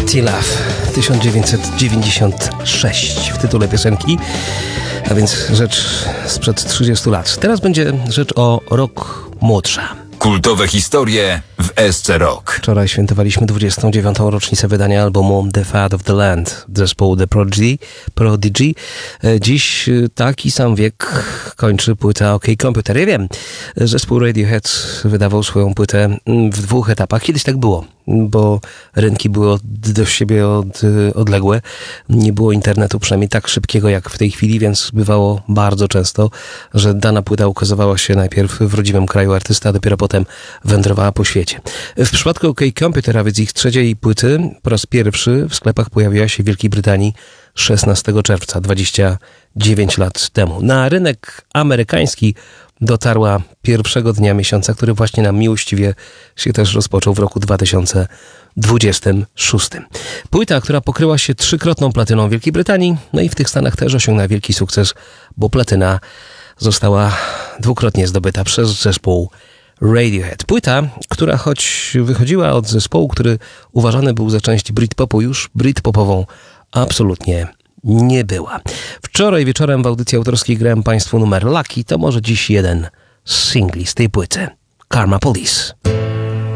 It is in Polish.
Dirty Love 1996 w tytule piosenki, a więc rzecz sprzed 30 lat. Teraz będzie rzecz o rok młodsza. Kultowe historie w SC Rock. Wczoraj świętowaliśmy 29. rocznicę wydania albumu The Fat of the Land zespołu The Prodigy. Dziś taki sam wiek kończy płyta OK Computer. Ja wiem, zespół Radiohead wydawał swoją płytę w 2 etapach. Kiedyś tak było, bo rynki były do siebie odległe. Nie było internetu, przynajmniej tak szybkiego jak w tej chwili, więc bywało bardzo często, że dana płyta ukazywała się najpierw w rodzimym kraju artysta, a dopiero potem wędrowała po świecie. W przypadku OK Computer, a więc ich trzeciej płyty, po raz pierwszy w sklepach pojawiła się w Wielkiej Brytanii 16 czerwca, 29 lat temu. Na rynek amerykański dotarła pierwszego dnia miesiąca, który właśnie nam miłościwie się też rozpoczął w roku 2026. Płyta, która pokryła się 3-krotną platyną w Wielkiej Brytanii, no i w tych Stanach też osiągnęła wielki sukces, bo platyna została 2-krotnie zdobyta przez zespół Radiohead. Płyta, która choć wychodziła od zespołu, który uważany był za część Britpopu, już Britpopową absolutnie nie była. Wczoraj wieczorem w audycji autorskiej grałem Państwu numer Lucky, to może dziś jeden z singli z tej płyty. Karma Police.